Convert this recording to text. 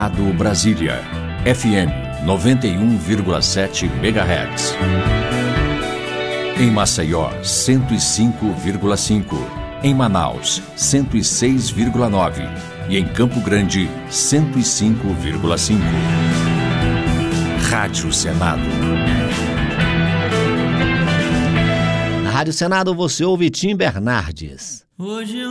Do Brasília, FM 91,7 MHz. Em Maceió, 105,5. Em Manaus, 106,9. E em Campo Grande, 105,5. Rádio Senado. Na Rádio Senado você ouve Tim Bernardes. Hoje